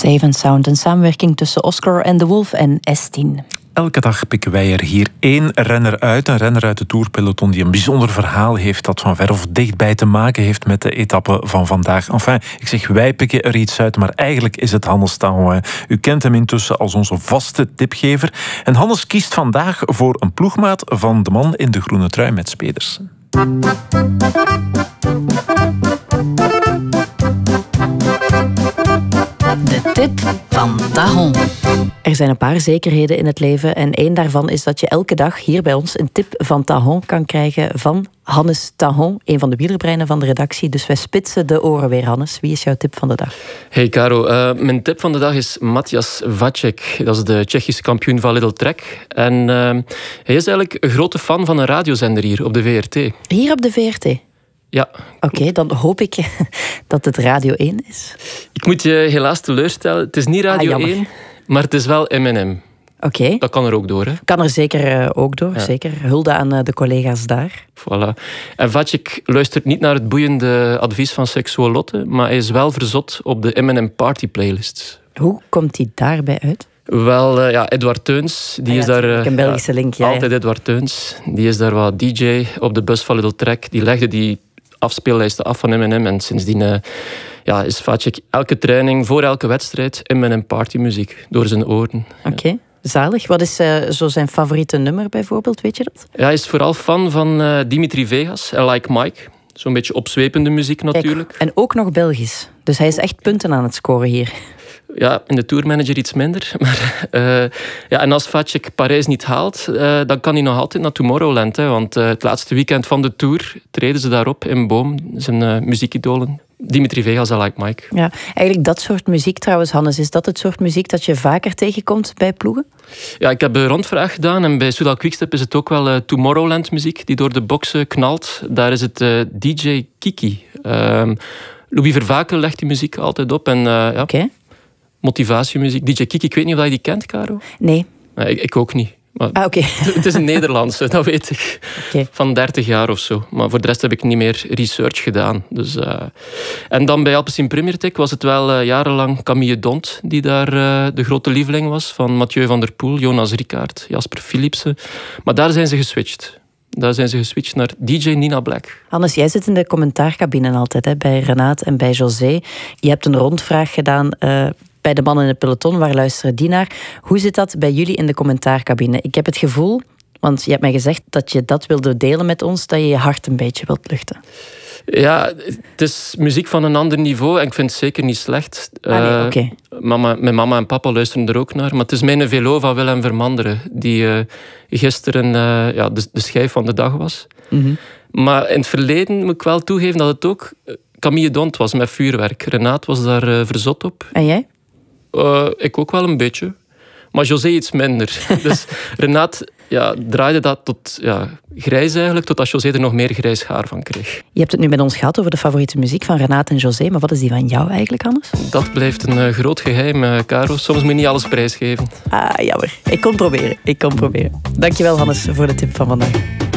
Safe and Sound, een samenwerking tussen Oscar and the Wolf en S10. Elke dag pikken wij er hier één renner uit. Een renner uit de tourpeloton die een bijzonder verhaal heeft dat van ver of dichtbij te maken heeft met de etappe van vandaag. Enfin, ik zeg wij pikken er iets uit, maar eigenlijk is het Hannes Tahon. U kent hem intussen als onze vaste tipgever. En Hannes kiest vandaag voor een ploegmaat van de man in de groene trui met Pedersen. De tip van Tahon. Er zijn een paar zekerheden in het leven en één daarvan is dat je elke dag hier bij ons een tip van Tahon kan krijgen van Hannes Tahon, een van de wielerbreinen van de redactie. Dus wij spitsen de oren weer, Hannes. Wie is jouw tip van de dag? Hey Caro, mijn tip van de dag is Matthias Vacek. Dat is de Tsjechische kampioen van Little Trek. En hij is eigenlijk een grote fan van een radiozender hier op de VRT. Hier op de VRT? Ja. Oké, dan hoop ik dat het Radio 1 is. Ik moet je helaas teleurstellen. Het is niet Radio 1, maar het is wel M&M. Oké. Dat kan er ook door, hè? Kan er zeker ook door, ja. Zeker. Hulde aan de collega's daar. Voilà. En Vacek luistert niet naar het boeiende advies van Sexual Lotte, maar hij is wel verzot op de M&M Party Playlists. Hoe komt hij daarbij uit? Wel, Edward Teuns, die is daar... een Belgische link, ja. Altijd Edward Teuns. Die is daar wat DJ op de bus van Little Trek. Die legde die afspeellijsten af van M&M. En sindsdien is Vacek elke training, voor elke wedstrijd, M&M partymuziek door zijn oren. Oké. Zalig. Wat is zo zijn favoriete nummer bijvoorbeeld, weet je dat? Ja, hij is vooral fan van Dimitri Vegas en Like Mike. Zo'n beetje opzwepende muziek natuurlijk. Kijk, en ook nog Belgisch. Dus hij is echt punten aan het scoren hier. Ja, in de tourmanager iets minder. Maar, en als Vacek Parijs niet haalt, dan kan hij nog altijd naar Tomorrowland. Hè, want het laatste weekend van de tour treden ze daarop in Boom, zijn muziekidolen. Dimitri Vegas en Like Mike. Ja, eigenlijk dat soort muziek trouwens, Hannes, is dat het soort muziek dat je vaker tegenkomt bij ploegen? Ja, ik heb een rondvraag gedaan en bij Soudal Quickstep is het ook wel Tomorrowland muziek die door de boksen knalt. Daar is het DJ Kiki. Louis Vervaken legt die muziek altijd op. Oké. Motivatiemuziek. DJ Kiki, ik weet niet of je die kent, Caro? Nee. Ik ook niet. Oké. Het is een Nederlandse, dat weet ik. Okay. Van 30 jaar of zo. Maar voor de rest heb ik niet meer research gedaan. Dus, En dan bij Alpecin Premier Tech was het wel jarenlang Camille Dont die daar de grote lieveling was. Van Mathieu van der Poel, Jonas Rickaert, Jasper Philipsen. Maar daar zijn ze geswitcht. Daar zijn ze geswitcht naar DJ Nina Black. Hannes, jij zit in de commentaarcabine altijd, hè, bij Renate en bij José. Je hebt een rondvraag gedaan bij de mannen in het peloton. Waar luisteren die naar? Hoe zit dat bij jullie in de commentaarcabine? Ik heb het gevoel, want je hebt mij gezegd dat je dat wilde delen met ons, dat je je hart een beetje wilt luchten. Ja, het is muziek van een ander niveau en ik vind het zeker niet slecht. Okay. Mijn mama en papa luisteren er ook naar. Maar het is mijn velo van Willem Vermanderen, die gisteren de schijf van de dag was. Mm-hmm. Maar in het verleden moet ik wel toegeven dat het ook Camille Dont was met vuurwerk. Renaat was daar verzot op. En jij? Ik ook wel een beetje. Maar José iets minder. Dus Renaat draaide dat tot grijs eigenlijk, totdat José er nog meer grijs haar van kreeg. Je hebt het nu met ons gehad over de favoriete muziek van Renaat en José, maar wat is die van jou eigenlijk, Hannes? Dat blijft een groot geheim, Caro. Soms moet je niet alles prijsgeven. Jammer. Ik kon proberen. Dankjewel, Hannes, voor de tip van vandaag.